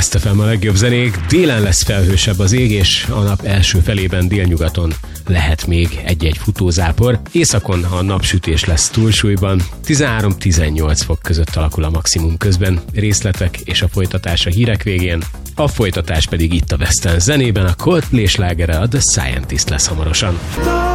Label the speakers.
Speaker 1: Best FM a legjobb zenék. Délen lesz felhősebb az ég, és a nap első felében délnyugaton lehet még egy-egy futózápor. Északon a napsütés lesz túlsúlyban. 13-18 fok között alakul a maximum, közben részletek és a folytatás a hírek végén. A folytatás pedig itt a Western zenében, a Coldplay slágere, a The Scientist lesz hamarosan.